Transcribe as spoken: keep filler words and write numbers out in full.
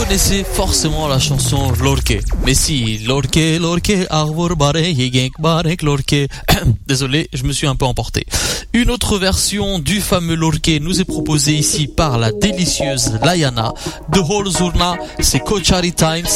connaissez forcément la chanson Lorke. Mais si, Lorke, Lorke, Arvor Bare, Higenk Barek Lorke. Désolé, je me suis un peu emporté. Une autre version du fameux Lorke nous est proposée ici par la délicieuse Layana. The Whole Zurna, c'est Kochari Times